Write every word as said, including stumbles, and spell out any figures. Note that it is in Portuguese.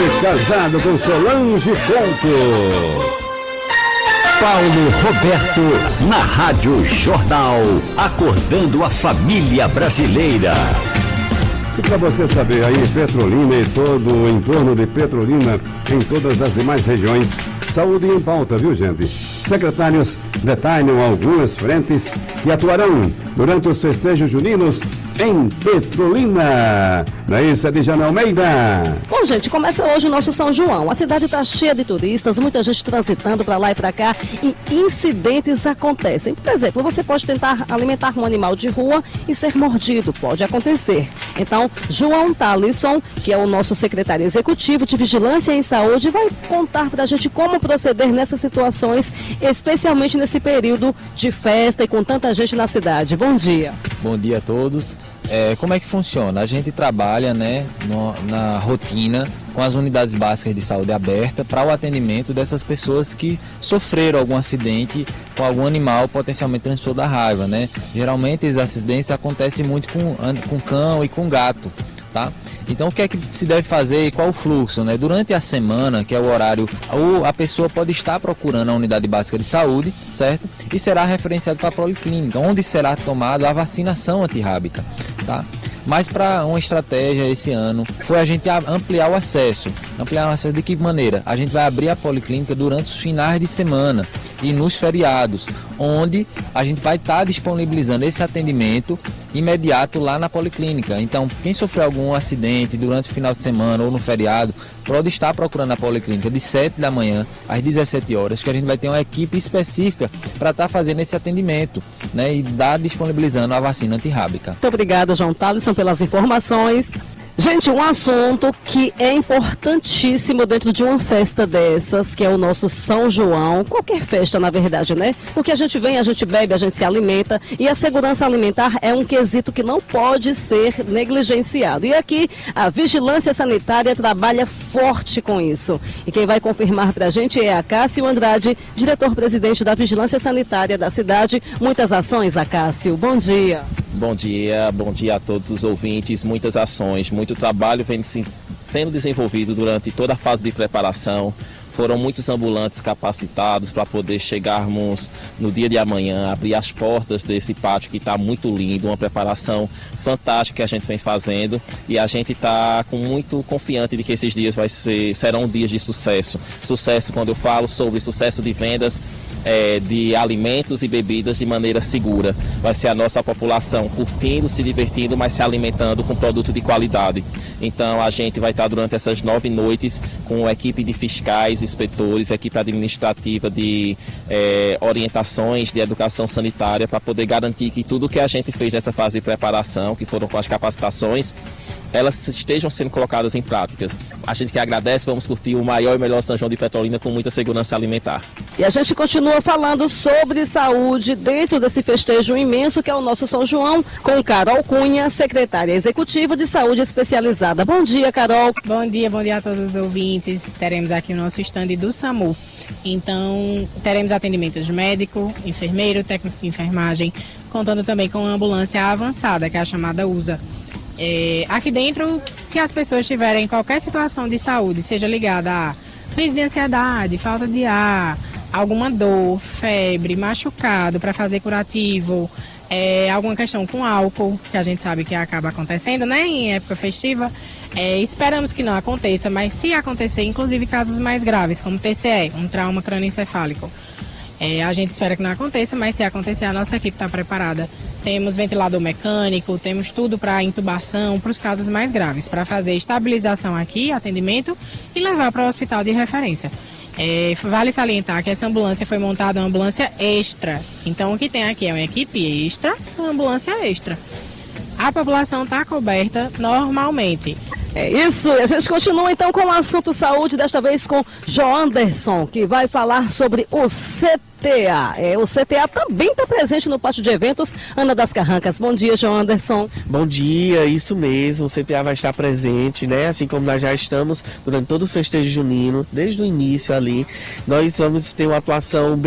casado com Solange Couto. Paulo Roberto, na Rádio Jornal, acordando a família brasileira. E para você saber aí, Petrolina e todo o entorno de Petrolina, em todas as demais regiões, saúde em pauta, viu gente? Secretários detalham algumas frentes que atuarão durante os festejos juninos em Petrolina. Não é isso, Adjana Almeida? Bom, gente, começa hoje o nosso São João. A cidade está cheia de turistas, muita gente transitando para lá e para cá e incidentes acontecem. Por exemplo, você pode tentar alimentar um animal de rua e ser mordido. Pode acontecer. Então, João Talisson, que é o nosso secretário executivo de Vigilância em Saúde, vai contar para a gente como proceder nessas situações, especialmente nesse período de festa e com tanta gente na cidade. Bom dia. Bom dia a todos. É, como é que funciona? A gente trabalha, né, no, na rotina com as unidades básicas de saúde aberta para o atendimento dessas pessoas que sofreram algum acidente com algum animal potencialmente transmissor da raiva, né? Geralmente esses acidentes acontecem muito com, com cão e com gato, tá? Então o que é que se deve fazer e qual o fluxo, né? Durante a semana, que é o horário, a pessoa pode estar procurando a unidade básica de saúde, certo? E será referenciado para a policlínica, onde será tomada a vacinação antirrábica, tá? Mas para uma estratégia esse ano foi a gente ampliar o acesso. Ampliar o acesso de que maneira? A gente vai abrir a policlínica durante os finais de semana e nos feriados, onde a gente vai estar disponibilizando esse atendimento imediato lá na policlínica. Então, quem sofreu algum acidente durante o final de semana ou no feriado, pode estar procurando a policlínica de sete da manhã às dezessete horas, que a gente vai ter uma equipe específica para estar fazendo esse atendimento, né, e dar disponibilizando a vacina antirrábica. Muito obrigada, João Talisson, pelas informações. Gente, um assunto que é importantíssimo dentro de uma festa dessas, que é o nosso São João, qualquer festa na verdade, né? Porque a gente vem, a gente bebe, a gente se alimenta e a segurança alimentar é um quesito que não pode ser negligenciado. E aqui a Vigilância Sanitária trabalha forte com isso. E quem vai confirmar pra gente é a Cássio Andrade, diretor-presidente da Vigilância Sanitária da cidade. Muitas ações, Cássio. Bom dia. Bom dia, bom dia a todos os ouvintes. Muitas ações, muito trabalho vem sendo desenvolvido durante toda a fase de preparação. Foram muitos ambulantes capacitados para poder chegarmos no dia de amanhã, abrir as portas desse pátio que está muito lindo, uma preparação fantástica que a gente vem fazendo e a gente está com muito confiante de que esses dias vai ser, serão dias de sucesso. Sucesso quando eu falo sobre sucesso de vendas É, de alimentos e bebidas de maneira segura. Vai ser a nossa população curtindo, se divertindo, mas se alimentando com produto de qualidade. Então a gente vai estar durante essas nove noites com equipe de fiscais, inspetores, equipe administrativa de é, orientações de educação sanitária para poder garantir que tudo que a gente fez nessa fase de preparação, que foram com as capacitações, elas estejam sendo colocadas em práticas. A gente que agradece, vamos curtir o maior e melhor São João de Petrolina com muita segurança alimentar. E a gente continua falando sobre saúde dentro desse festejo imenso que é o nosso São João, com Carol Cunha, secretária executiva de saúde especializada. Bom dia, Carol. Bom dia, bom dia a todos os ouvintes. Teremos aqui o nosso estande do SAMU. Então, teremos atendimentos de médico, enfermeiro, técnico de enfermagem, contando também com a ambulância avançada, que é a chamada U S A. É, aqui dentro, se as pessoas tiverem qualquer situação de saúde, seja ligada a crise de ansiedade, falta de ar, alguma dor, febre, machucado para fazer curativo, é, alguma questão com álcool, que a gente sabe que acaba acontecendo, né, em época festiva, é, esperamos que não aconteça, mas se acontecer, inclusive casos mais graves, como T C E, um trauma crânioencefálico, é, a gente espera que não aconteça, mas se acontecer, a nossa equipe está preparada. Temos ventilador mecânico, temos tudo para intubação, para os casos mais graves, para fazer estabilização aqui, atendimento e levar para o hospital de referência. É, vale salientar que essa ambulância foi montada uma ambulância extra. Então o que tem aqui é uma equipe extra, uma ambulância extra. A população está coberta normalmente. É isso, a gente continua então com o assunto saúde, desta vez com Joanderson, que vai falar sobre o C T A. É, o C T A também está presente no pátio de eventos Ana das Carrancas. Bom dia, Joanderson. Bom dia, isso mesmo, o C T A vai estar presente, né? Assim como nós já estamos durante todo o festejo junino, desde o início ali. Nós vamos ter uma atuação bem